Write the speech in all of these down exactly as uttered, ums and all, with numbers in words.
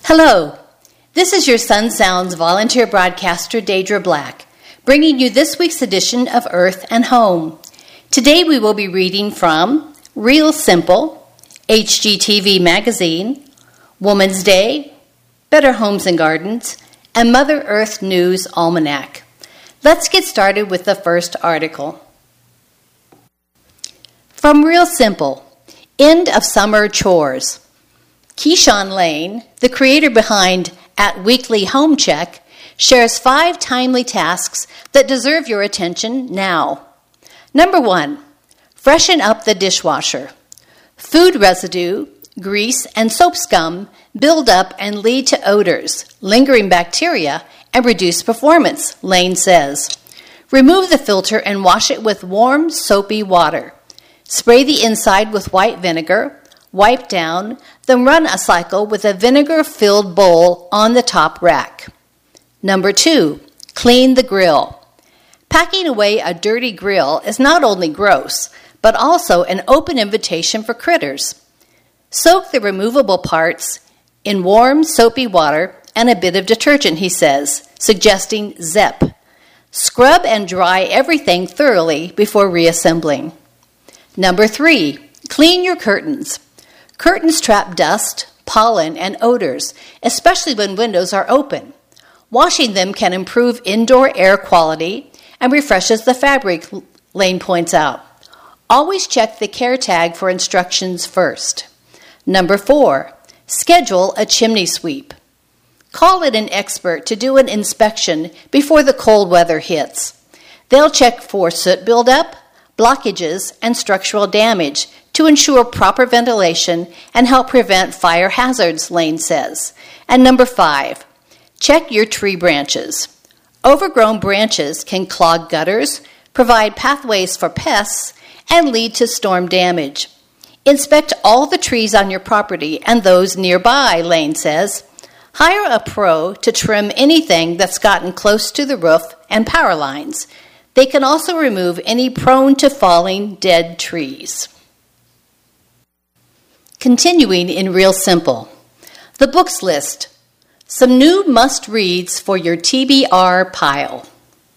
Hello, this is your Sun Sounds volunteer broadcaster, Deidre Black, bringing you this week's edition of Earth and Home. Today we will be reading from Real Simple, H G T V Magazine, Woman's Day, Better Homes and Gardens, and Mother Earth News Almanac. Let's get started with the first article. From Real Simple, End of Summer Chores. Keyshawn Lane, the creator behind At Weekly Home Check, shares five timely tasks that deserve your attention now. Number one, freshen up the dishwasher. Food residue, grease, and soap scum build up and lead to odors, lingering bacteria, and reduce performance, Lane says. Remove the filter and wash it with warm, soapy water. Spray the inside with white vinegar, wipe down, then run a cycle with a vinegar-filled bowl on the top rack. Number two, clean the grill. Packing away a dirty grill is not only gross, but also an open invitation for critters. Soak the removable parts in warm, soapy water and a bit of detergent, he says, suggesting Zep. Scrub and dry everything thoroughly before reassembling. Number three, clean your curtains. Curtains trap dust, pollen, and odors, especially when windows are open. Washing them can improve indoor air quality and refreshes the fabric, Lane points out. Always check the care tag for instructions first. Number four, schedule a chimney sweep. Call in an expert to do an inspection before the cold weather hits. They'll check for soot buildup, blockages, and structural damage to ensure proper ventilation and help prevent fire hazards, Lane says. And number five, check your tree branches. Overgrown branches can clog gutters, provide pathways for pests, and lead to storm damage. Inspect all the trees on your property and those nearby, Lane says. Hire a pro to trim anything that's gotten close to the roof and power lines. They can also remove any prone to falling dead trees. Continuing in Real Simple, the books list. Some new must-reads for your T B R pile.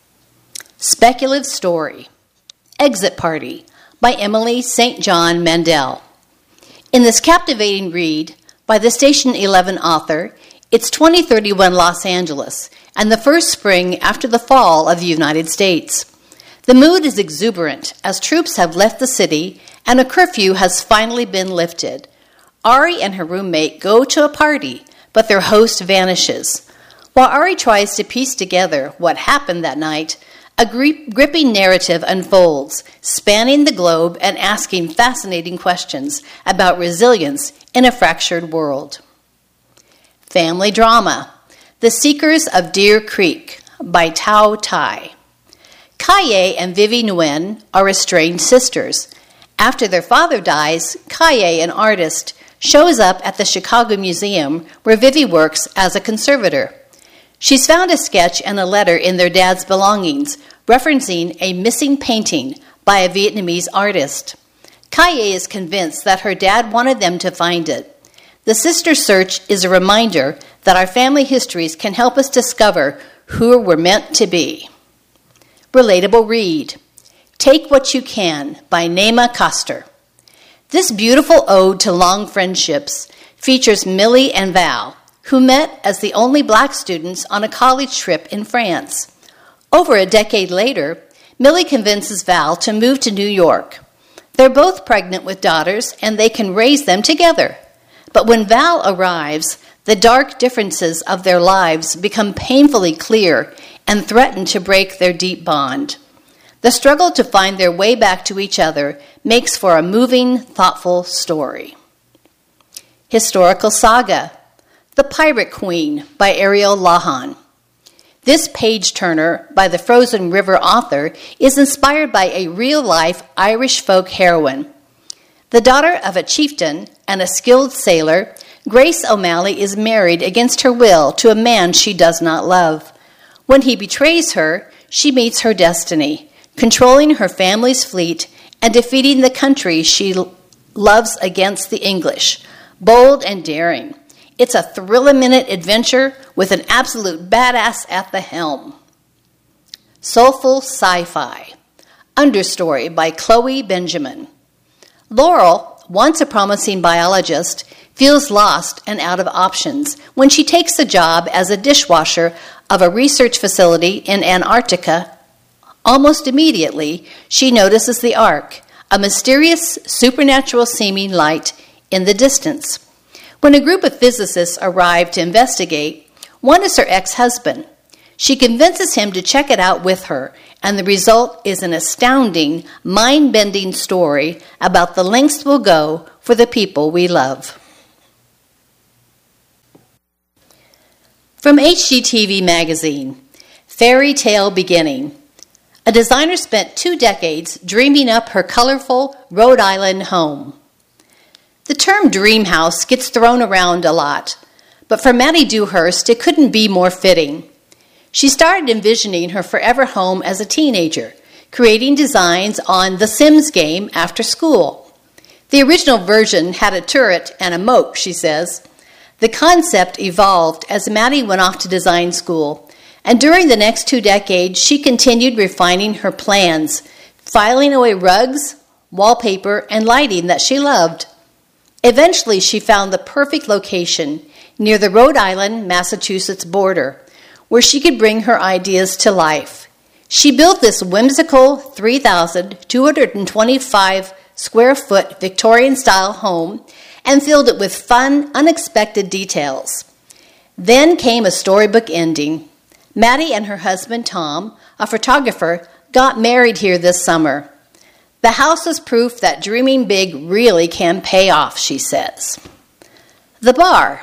Speculative Story, Exit Party by Emily Saint John Mandel. In this captivating read by the Station eleven author, it's twenty thirty-one Los Angeles and the first spring after the fall of the United States. The mood is exuberant as troops have left the city and a curfew has finally been lifted. Ari and her roommate go to a party, but their host vanishes. While Ari tries to piece together what happened that night, a gri- gripping narrative unfolds, spanning the globe and asking fascinating questions about resilience in a fractured world. Family Drama, The Seekers of Deer Creek by Tao Tai. Kaye and Vivi Nguyen are estranged sisters. After their father dies, Kaye, an artist, shows up at the Chicago Museum where Vivi works as a conservator. She's found a sketch and a letter in their dad's belongings referencing a missing painting by a Vietnamese artist. Kaye is convinced that her dad wanted them to find it. The sister search is a reminder that our family histories can help us discover who we're meant to be. Relatable read, Take What You Can by Naima Coster. This beautiful ode to long friendships features Millie and Val, who met as the only black students on a college trip in France. Over a decade later, Millie convinces Val to move to New York. They're both pregnant with daughters, and they can raise them together. But when Val arrives, the dark differences of their lives become painfully clear and threaten to break their deep bond. The struggle to find their way back to each other makes for a moving, thoughtful story. Historical Saga, The Pirate Queen by Ariel Lahan. This page-turner by the Frozen River author is inspired by a real-life Irish folk heroine. The daughter of a chieftain and a skilled sailor, Grace O'Malley is married against her will to a man she does not love. When he betrays her, she meets her destiny, controlling her family's fleet and defeating the country she loves against the English. Bold and daring, It's a thrill-a-minute adventure with an absolute badass at the helm. Soulful Sci-Fi. Understory by Chloe Benjamin. Laurel, once a promising biologist, feels lost and out of options when she takes the job as a dishwasher of a research facility in Antarctica. Almost immediately, she notices the Ark, a mysterious, supernatural-seeming light in the distance. When a group of physicists arrive to investigate, one is her ex-husband. She convinces him to check it out with her, and the result is an astounding, mind-bending story about the lengths we'll go for the people we love. From H G T V Magazine, Fairy Tale Beginning. A designer spent two decades dreaming up her colorful Rhode Island home. The term dream house gets thrown around a lot, but for Maddie Dewhurst, it couldn't be more fitting. She started envisioning her forever home as a teenager, creating designs on The Sims game after school. The original version had a turret and a moat, she says. The concept evolved as Maddie went off to design school, and during the next two decades, she continued refining her plans, filing away rugs, wallpaper, and lighting that she loved. Eventually, she found the perfect location near the Rhode Island-Massachusetts border, where she could bring her ideas to life. She built this whimsical three thousand two hundred twenty-five square foot Victorian-style home and filled it with fun, unexpected details. Then came a storybook ending. Maddie and her husband, Tom, a photographer, got married here this summer. The house is proof that dreaming big really can pay off, she says. The bar.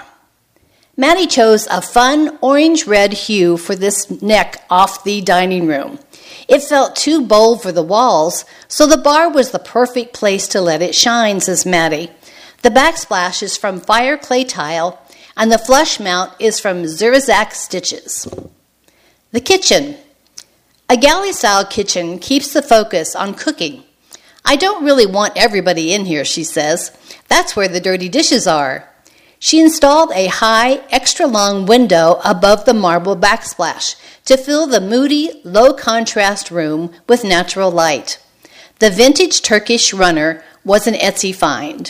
Maddie chose a fun orange-red hue for this neck off the dining room. It felt too bold for the walls, so the bar was the perfect place to let it shine, says Maddie. The backsplash is from fire clay tile, and the flush mount is from Zirizac stitches. The kitchen. A galley-style kitchen keeps the focus on cooking. I don't really want everybody in here, she says. That's where the dirty dishes are. She installed a high, extra-long window above the marble backsplash to fill the moody, low-contrast room with natural light. The vintage Turkish runner was an Etsy find.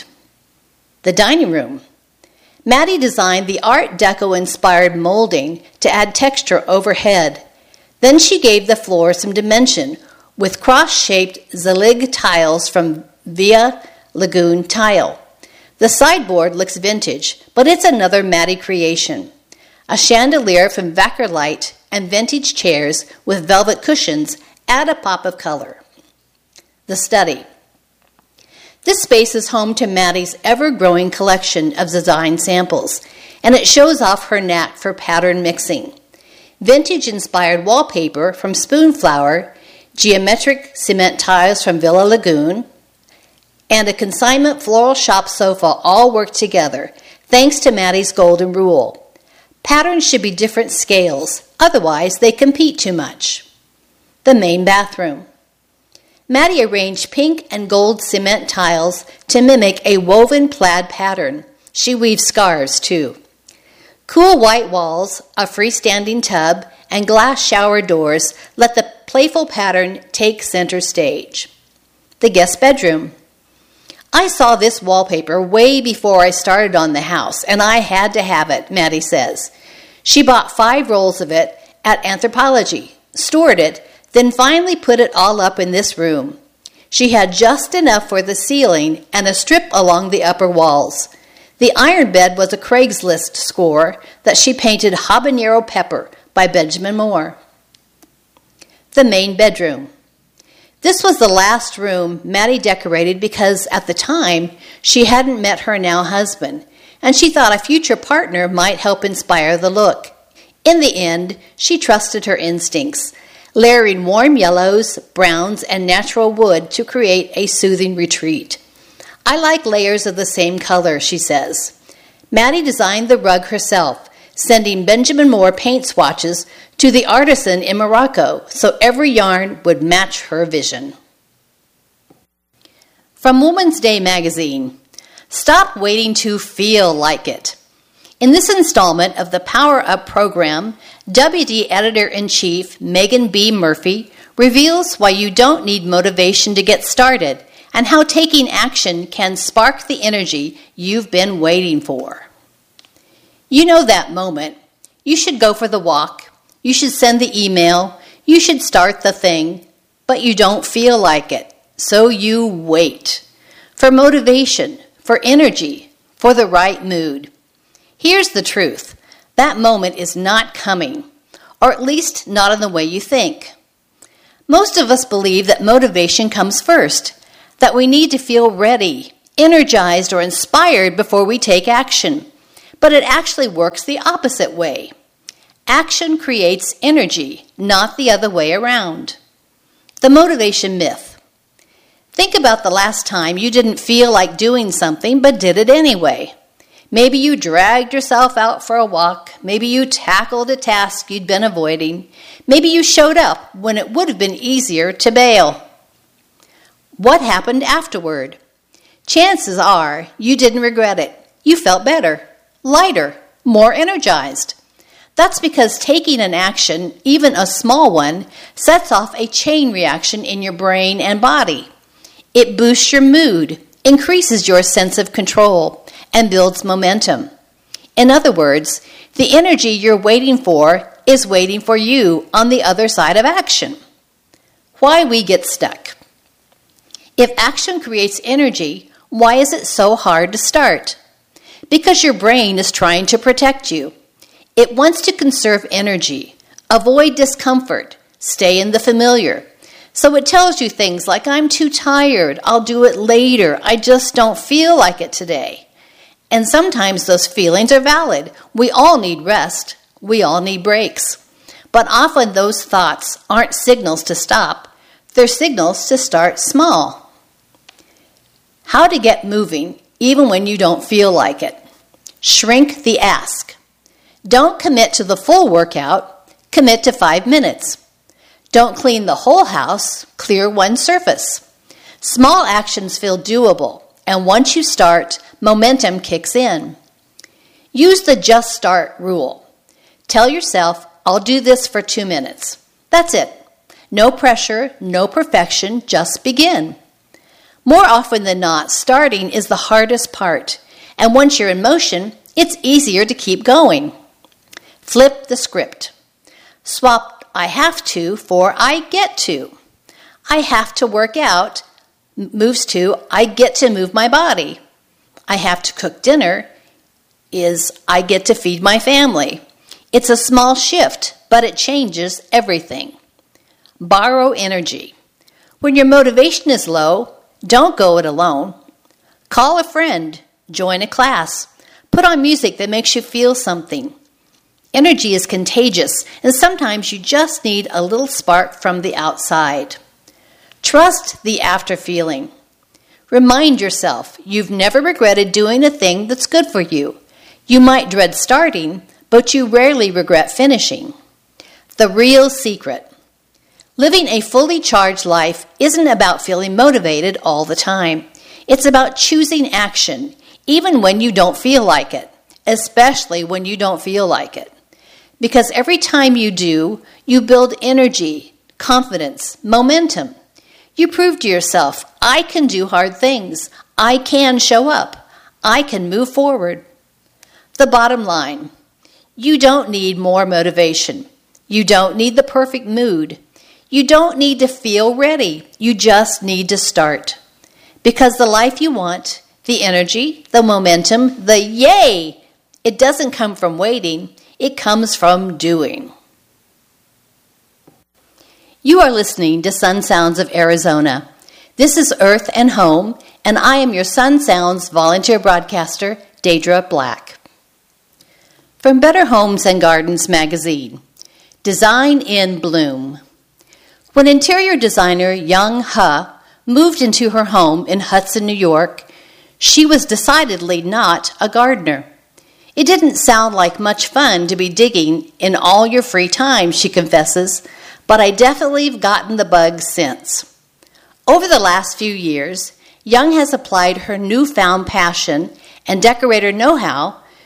The dining room. Maddie designed the Art Deco-inspired molding to add texture overhead. Then she gave the floor some dimension with cross-shaped Zelig tiles from Via Lagoon Tile. The sideboard looks vintage, but it's another Maddie creation. A chandelier from Vackerlight and vintage chairs with velvet cushions add a pop of color. The study. This space is home to Maddie's ever-growing collection of design samples, and it shows off her knack for pattern mixing. Vintage-inspired wallpaper from Spoonflower, geometric cement tiles from Villa Lagoon, and a consignment floral shop sofa all work together, thanks to Maddie's golden rule. Patterns should be different scales, otherwise they compete too much. The main bathroom. Maddie arranged pink and gold cement tiles to mimic a woven plaid pattern. She weaves scarves, too. Cool white walls, a freestanding tub, and glass shower doors let the playful pattern take center stage. The guest bedroom. I saw this wallpaper way before I started on the house, and I had to have it, Maddie says. She bought five rolls of it at Anthropologie, stored it, then finally put it all up in this room. She had just enough for the ceiling and a strip along the upper walls. The iron bed was a Craigslist score that she painted Habanero Pepper by Benjamin Moore. The main bedroom. This was the last room Maddie decorated because at the time she hadn't met her now husband, and she thought a future partner might help inspire the look. In the end, she trusted her instincts, layering warm yellows, browns, and natural wood to create a soothing retreat. I like layers of the same color, she says. Maddie designed the rug herself, sending Benjamin Moore paint swatches to the artisan in Morocco so every yarn would match her vision. From Woman's Day magazine, stop waiting to feel like it. In this installment of the Power Up program, W D Editor-in-Chief Megan B. Murphy reveals why you don't need motivation to get started and how taking action can spark the energy you've been waiting for. You know that moment. You should go for the walk. You should send the email. You should start the thing, but you don't feel like it. So you wait for motivation, for energy, for the right mood. Here's the truth. That moment is not coming, or at least not in the way you think. Most of us believe that motivation comes first, that we need to feel ready, energized, or inspired before we take action. But it actually works the opposite way. Action creates energy, not the other way around. The motivation myth. Think about the last time you didn't feel like doing something but did it anyway. Maybe you dragged yourself out for a walk. Maybe you tackled a task you'd been avoiding. Maybe you showed up when it would have been easier to bail. What happened afterward? Chances are you didn't regret it. You felt better, lighter, more energized. That's because taking an action, even a small one, sets off a chain reaction in your brain and body. It boosts your mood, increases your sense of control, and builds momentum. In other words, the energy you're waiting for is waiting for you on the other side of action. Why we get stuck. If action creates energy, why is it so hard to start? Because your brain is trying to protect you. It wants to conserve energy, avoid discomfort, stay in the familiar. So it tells you things like, I'm too tired, I'll do it later, I just don't feel like it today. And sometimes those feelings are valid. We all need rest. We all need breaks. But often those thoughts aren't signals to stop. They're signals to start small. How to get moving even when you don't feel like it. Shrink the ask. Don't commit to the full workout. Commit to five minutes. Don't clean the whole house. Clear one surface. Small actions feel doable. And once you start, momentum kicks in. Use the just start rule. Tell yourself, I'll do this for two minutes. That's it. No pressure, no perfection, just begin. More often than not, starting is the hardest part. And once you're in motion, it's easier to keep going. Flip the script. Swap I have to for I get to. I have to work out moves to I get to move my body. I have to cook dinner is I get to feed my family. It's a small shift, but it changes everything. Borrow energy. When your motivation is low, don't go it alone. Call a friend, join a class, put on music that makes you feel something. Energy is contagious, and sometimes you just need a little spark from the outside. Trust the after feeling. Remind yourself you've never regretted doing a thing that's good for you. You might dread starting, but you rarely regret finishing. The real secret. Living a fully charged life isn't about feeling motivated all the time. It's about choosing action, even when you don't feel like it, especially when you don't feel like it. Because every time you do, you build energy, confidence, momentum. You prove to yourself, I can do hard things. I can show up. I can move forward. The bottom line, you don't need more motivation. You don't need the perfect mood. You don't need to feel ready. You just need to start. Because the life you want, the energy, the momentum, the yay, it doesn't come from waiting. It comes from doing. You are listening to Sun Sounds of Arizona. This is Earth and Home, and I am your Sun Sounds volunteer broadcaster, Deidre Black. From Better Homes and Gardens magazine, Design in Bloom. When interior designer Young Ha moved into her home in Hudson, New York, she was decidedly not a gardener. It didn't sound like much fun to be digging in all your free time, she confesses, but I definitely have gotten the bug since. Over the last few years, Young has applied her newfound passion and decorator know-how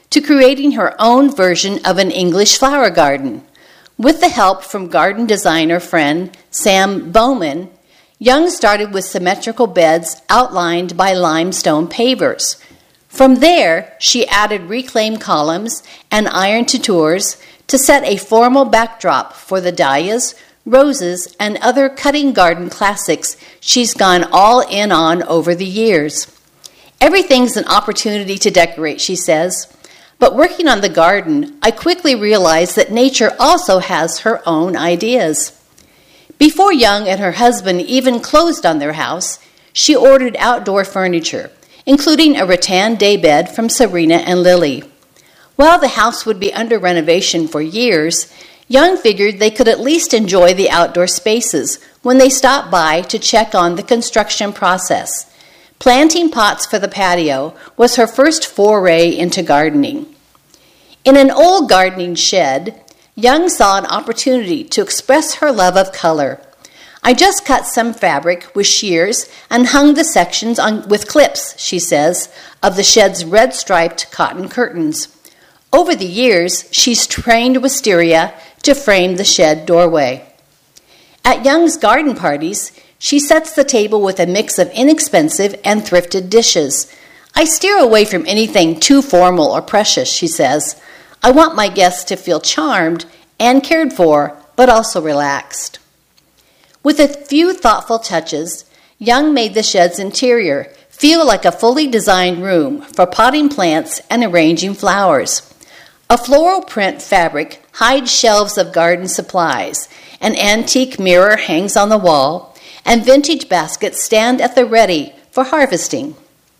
to creating her own version of an English flower garden. With the help from garden designer friend Sam Bowman, Young started with symmetrical beds outlined by limestone pavers. From there, she added reclaimed columns and iron tours to set a formal backdrop for the dahlias, roses, and other cutting garden classics she's gone all in on over the years. Everything's an opportunity to decorate, she says. But working on the garden, I quickly realized that nature also has her own ideas. Before Young and her husband even closed on their house, she ordered outdoor furniture, including a rattan daybed from Serena and Lily. While the house would be under renovation for years, Young figured they could at least enjoy the outdoor spaces when they stopped by to check on the construction process. Planting pots for the patio was her first foray into gardening. In an old gardening shed, Young saw an opportunity to express her love of color. I just cut some fabric with shears and hung the sections on with clips, she says, of the shed's red-striped cotton curtains. Over the years, she's trained wisteria to frame the shed doorway. At Young's garden parties, she sets the table with a mix of inexpensive and thrifted dishes. I steer away from anything too formal or precious, she says. I want my guests to feel charmed and cared for, but also relaxed. With a few thoughtful touches, Young made the shed's interior feel like a fully designed room for potting plants and arranging flowers. A floral print fabric hides shelves of garden supplies, an antique mirror hangs on the wall, and vintage baskets stand at the ready for harvesting.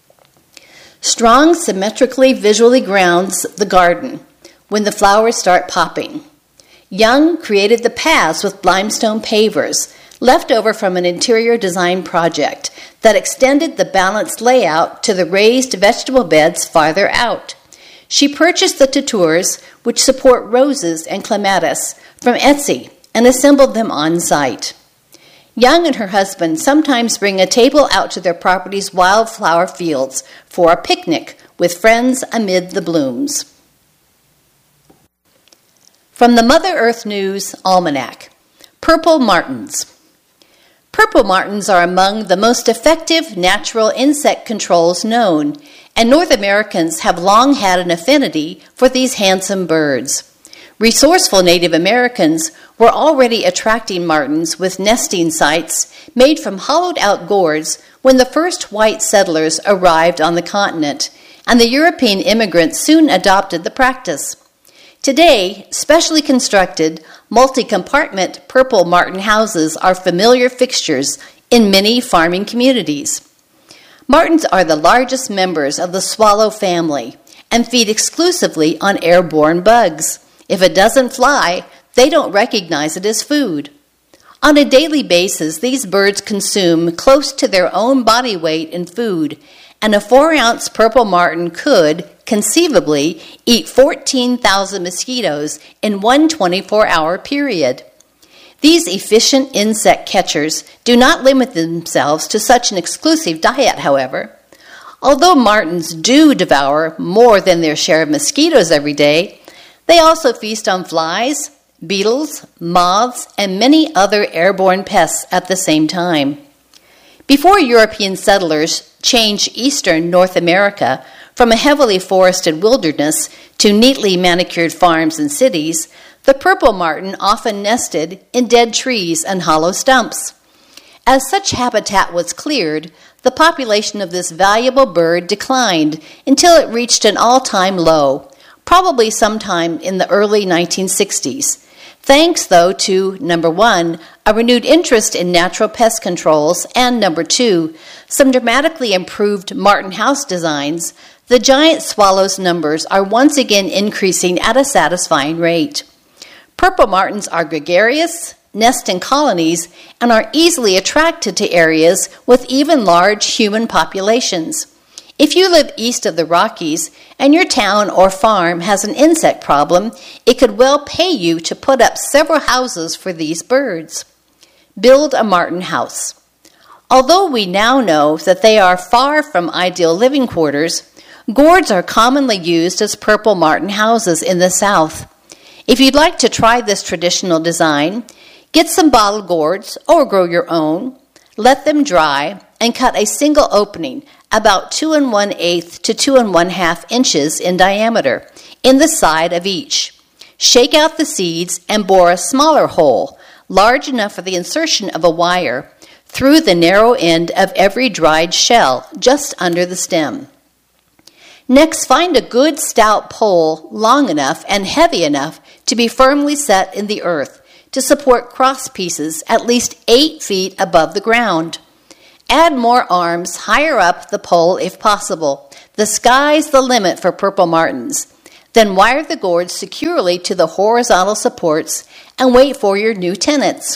Strong symmetrically visually grounds the garden when the flowers start popping. Young created the paths with limestone pavers, left over from an interior design project that extended the balanced layout to the raised vegetable beds farther out. She purchased the tours, which support roses and clematis, from Etsy and assembled them on site. Young and her husband sometimes bring a table out to their property's wildflower fields for a picnic with friends amid the blooms. From the Mother Earth News Almanac, Purple Martins. Purple martins are among the most effective natural insect controls known, and North Americans have long had an affinity for these handsome birds. Resourceful Native Americans were already attracting martins with nesting sites made from hollowed-out gourds when the first white settlers arrived on the continent, and the European immigrants soon adopted the practice. Today, specially constructed, multi-compartment purple martin houses are familiar fixtures in many farming communities. Martins are the largest members of the swallow family and feed exclusively on airborne bugs. If it doesn't fly, they don't recognize it as food. On a daily basis, these birds consume close to their own body weight in food, and a four-ounce purple martin could, conceivably, eat fourteen thousand mosquitoes in one twenty-four hour period. These efficient insect catchers do not limit themselves to such an exclusive diet, however. Although martins do devour more than their share of mosquitoes every day, they also feast on flies, beetles, moths, and many other airborne pests at the same time. Before European settlers changed eastern North America from a heavily forested wilderness to neatly manicured farms and cities, the purple martin often nested in dead trees and hollow stumps. As such habitat was cleared, the population of this valuable bird declined until it reached an all-time low, probably sometime in the early nineteen sixties. Thanks, though, to, number one, a renewed interest in natural pest controls, and number two, some dramatically improved martin house designs, the giant swallow's numbers are once again increasing at a satisfying rate. Purple martins are gregarious, nest in colonies, and are easily attracted to areas with even large human populations. If you live east of the Rockies and your town or farm has an insect problem, it could well pay you to put up several houses for these birds. Build a martin house. Although we now know that they are far from ideal living quarters, Gourds are commonly used as purple martin houses in the South. If you'd like to try this traditional design, get some bottle gourds or grow your own, let them dry, and cut a single opening about two and one eighth to two and one half inches in diameter in the side of each. Shake out the seeds and bore a smaller hole, large enough for the insertion of a wire, through the narrow end of every dried shell just under the stem. Next, find a good stout pole long enough and heavy enough to be firmly set in the earth to support cross pieces at least eight feet above the ground. Add more arms higher up the pole if possible. The sky's the limit for purple martins. Then wire the gourds securely to the horizontal supports and wait for your new tenants.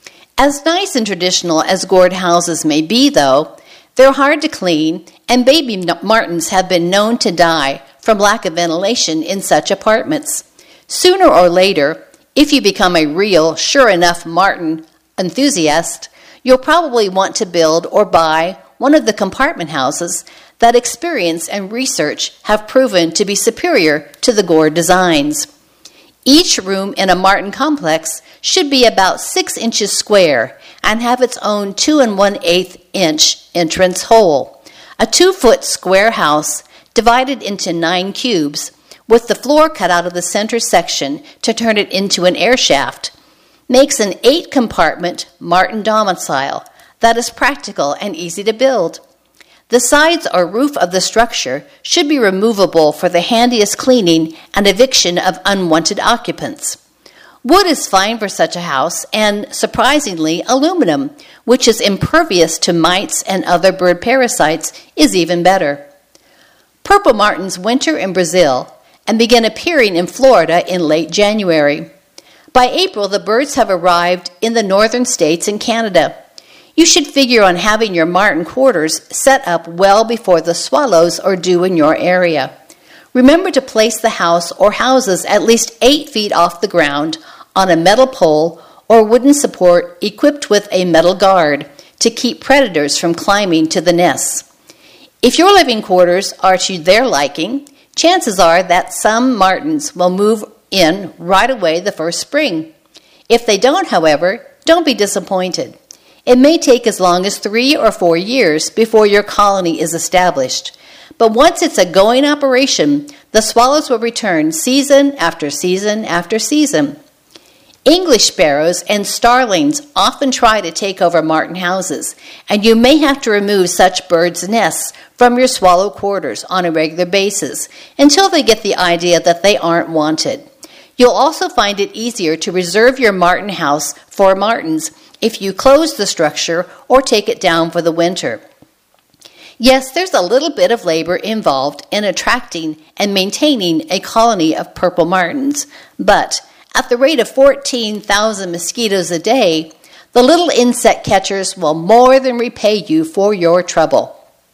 As nice and traditional as gourd houses may be, though, they're hard to clean, and baby martins have been known to die from lack of ventilation in such apartments. Sooner or later, if you become a real, sure enough martin enthusiast, you'll probably want to build or buy one of the compartment houses that experience and research have proven to be superior to the gourd designs. Each room in a martin complex should be about six inches square and have its own two and one eighth inch entrance hole. A two-foot square house divided into nine cubes with the floor cut out of the center section to turn it into an air shaft makes an eight-compartment martin domicile that is practical and easy to build. The sides or roof of the structure should be removable for the handiest cleaning and eviction of unwanted occupants. Wood is fine for such a house, and surprisingly, aluminum, which is impervious to mites and other bird parasites, is even better. Purple martins winter in Brazil and begin appearing in Florida in late January. By April, the birds have arrived in the northern states and Canada. You should figure on having your martin quarters set up well before the swallows are due in your area. Remember to place the house or houses at least eight feet off the ground on a metal pole or wooden support equipped with a metal guard to keep predators from climbing to the nests. If your living quarters are to their liking, chances are that some martins will move in right away the first spring. If they don't, however, don't be disappointed. It may take as long as three or four years before your colony is established. But once it's a going operation, the swallows will return season after season after season. English sparrows and starlings often try to take over martin houses, and you may have to remove such birds' nests from your swallow quarters on a regular basis until they get the idea that they aren't wanted. You'll also find it easier to reserve your martin house for martins if you close the structure or take it down for the winter. Yes, there's a little bit of labor involved in attracting and maintaining a colony of purple martins, but at the rate of fourteen thousand mosquitoes a day, the little insect catchers will more than repay you for your trouble.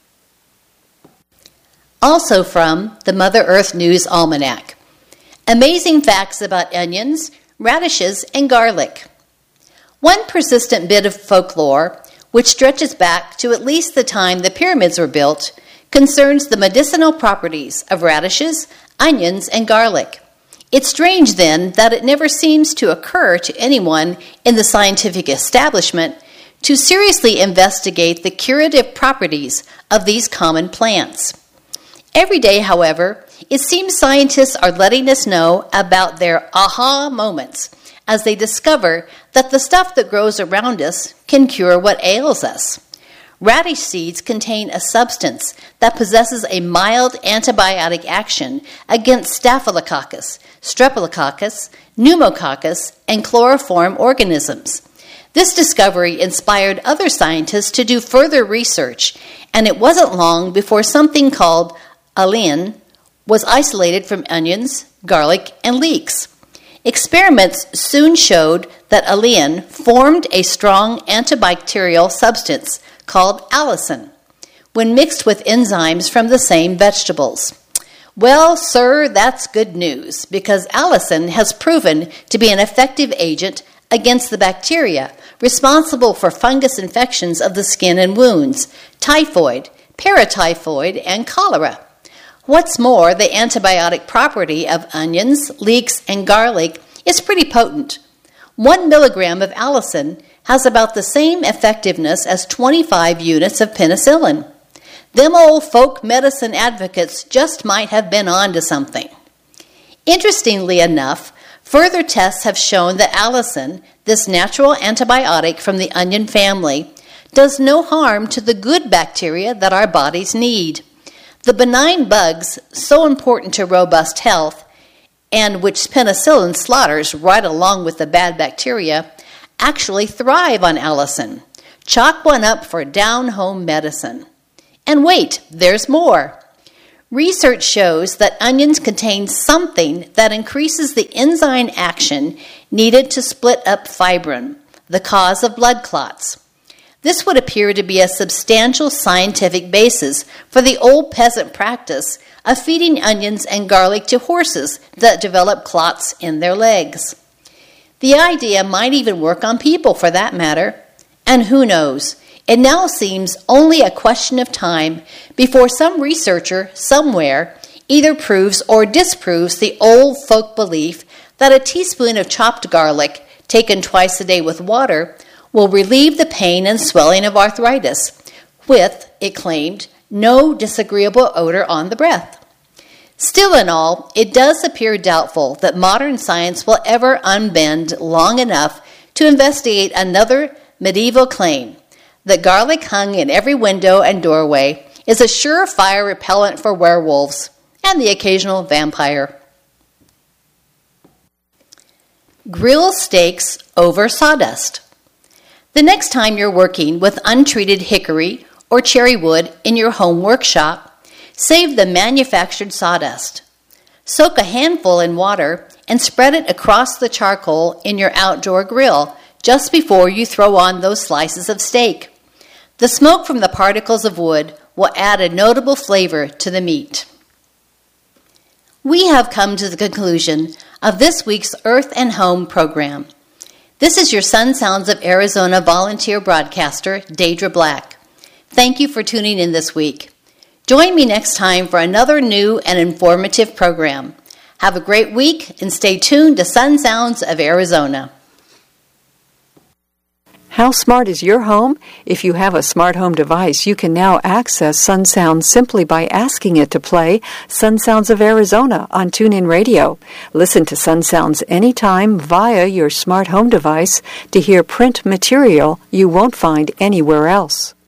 Also from the Mother Earth News Almanac, amazing facts about onions, radishes, and garlic. One persistent bit of folklore, which stretches back to at least the time the pyramids were built, concerns the medicinal properties of radishes, onions, and garlic. It's strange, then, that it never seems to occur to anyone in the scientific establishment to seriously investigate the curative properties of these common plants. Every day, however, it seems scientists are letting us know about their aha moments as they discover that the stuff that grows around us can cure what ails us. Radish seeds contain a substance that possesses a mild antibiotic action against Staphylococcus, Streptococcus, Pneumococcus, and chloroform organisms. This discovery inspired other scientists to do further research, and it wasn't long before something called Alliin was isolated from onions, garlic, and leeks. Experiments soon showed that Alliin formed a strong antibacterial substance called allicin when mixed with enzymes from the same vegetables. Well, sir, that's good news, because allicin has proven to be an effective agent against the bacteria responsible for fungus infections of the skin and wounds, typhoid, paratyphoid, and cholera. What's more, the antibiotic property of onions, leeks, and garlic is pretty potent. One milligram of allicin has about the same effectiveness as twenty-five units of penicillin. Them old folk medicine advocates just might have been on to something. Interestingly enough, further tests have shown that allicin, this natural antibiotic from the onion family, does no harm to the good bacteria that our bodies need. The benign bugs, so important to robust health, and which penicillin slaughters right along with the bad bacteria, actually thrive on allicin. Chalk one up for down-home medicine. And wait, there's more. Research shows that onions contain something that increases the enzyme action needed to split up fibrin, the cause of blood clots. This would appear to be a substantial scientific basis for the old peasant practice of feeding onions and garlic to horses that develop clots in their legs. The idea might even work on people for that matter. And who knows, it now seems only a question of time before some researcher somewhere either proves or disproves the old folk belief that a teaspoon of chopped garlic, taken twice a day with water, will relieve the pain and swelling of arthritis, with, it claimed, no disagreeable odor on the breath. Still in all, it does appear doubtful that modern science will ever unbend long enough to investigate another medieval claim, that garlic hung in every window and doorway is a surefire repellent for werewolves and the occasional vampire. Grill steaks over sawdust. The next time you're working with untreated hickory or cherry wood in your home workshop, save the manufactured sawdust. Soak a handful in water and spread it across the charcoal in your outdoor grill just before you throw on those slices of steak. The smoke from the particles of wood will add a notable flavor to the meat. We have come to the conclusion of this week's Earth and Home program. This is your Sun Sounds of Arizona volunteer broadcaster, Deidre Black. Thank you for tuning in this week. Join me next time for another new and informative program. Have a great week and stay tuned to Sun Sounds of Arizona. How smart is your home? If you have a smart home device, you can now access Sun Sounds simply by asking it to play Sun Sounds of Arizona on TuneIn Radio. Listen to Sun Sounds anytime via your smart home device to hear print material you won't find anywhere else.